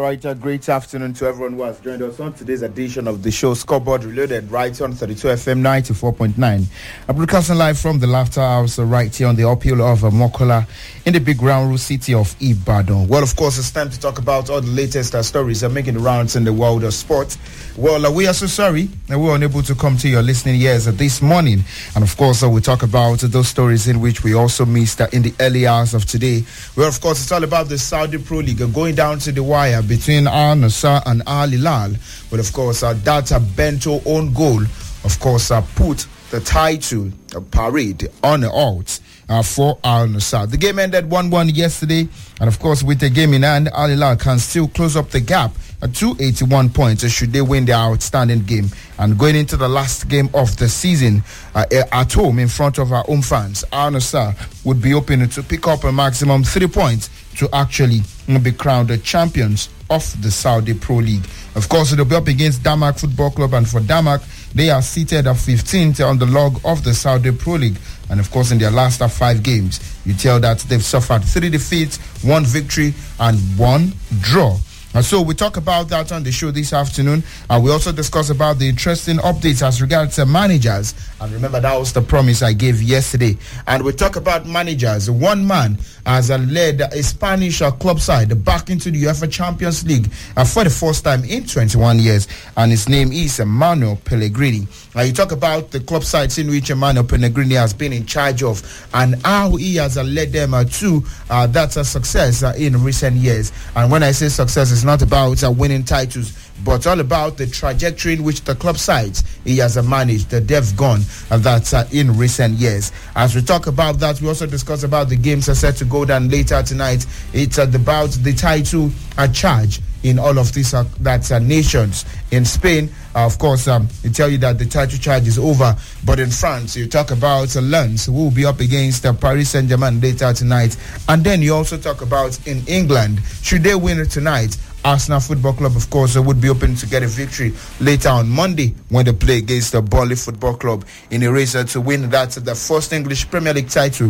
right, great afternoon to everyone who has joined us on today's edition of the show Scoreboard Reloaded right on 32 FM 94.9. I'm broadcasting live from the Laughter House right here on the uphill of Mokola in the big round city of Ibadan. Well, of course, it's time to talk about all the latest stories that are making the rounds in the world of sport. Well, we are so sorry that we were unable to come to your listening ears this morning. And of course, we talk about those stories in which we also missed in the early hours of today. Well, of course, it's all about the Saudi Pro League going down to the wire between Al Nassr and Al Hilal. But of course, that Bento own goal, of course, put the title parade on the out for Al Nassr. The game ended 1-1 yesterday, and of course, with the game in hand, Al Hilal can still close up the gap at 281 points should they win their outstanding game. And going into the last game of the season at home in front of our home fans, Al Nassr would be hoping to pick up a maximum 3 points to actually be crowned the champions of the Saudi Pro League. Of course, they'll be up against Damak Football Club, and for Damak, they are seated at 15th on the log of the Saudi Pro League. And of course, in their last 5 games, you tell that they've suffered 3 defeats, 1 victory, and 1 draw. So we talk about that on the show this afternoon. We also discuss about the interesting updates as regards to managers. And remember, that was the promise I gave yesterday. And we talk about managers. One man has led a Spanish club side back into the UEFA Champions League for the first time in 21 years. And his name is Manuel Pellegrini. You talk about the club sides in which Manuel Pellegrini has been in charge of and how he has led them to that's a success in recent years. And when I say success, it's not about winning titles, but all about the trajectory in which the club sides he has managed, the they've gone that's in recent years. As we talk about that, we also discuss about the games are set to go down later tonight. It's about the title charge in all of these nations. In Spain, of course, they tell you that the title charge is over. But in France, you talk about Lens, who will be up against Paris Saint-Germain later tonight. And then you also talk about in England, should they win tonight, Arsenal Football Club, of course, would be open to get a victory later on Monday when they play against the Burnley Football Club in a race to win the first English Premier League title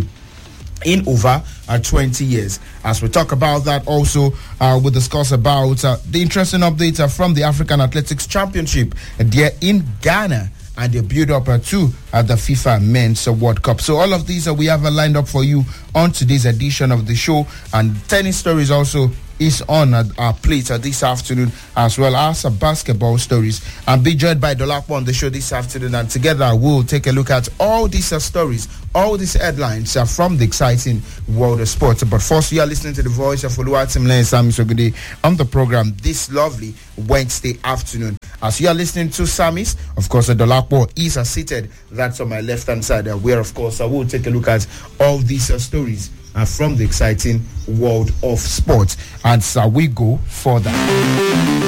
in over 20 years. As we talk about that, also we'll discuss about the interesting updates from the African Athletics Championship there in Ghana and the build-up to the FIFA Men's World Cup. So all of these we have lined up for you on today's edition of the show, and tennis stories also is on our plate this afternoon, as well as basketball stories. I'm being joined by Dolapo on the show this afternoon, and together we'll take a look at all these stories, all these headlines from the exciting world of sports. But first, you are listening to the voice of Oluwatimile and Sami Sogide on the program this lovely Wednesday afternoon. As you are listening to Samis, of course, Dolapo is seated. That's on my left-hand side, where, of course, I will take a look at all these stories from the exciting world of sports. And so we go for that.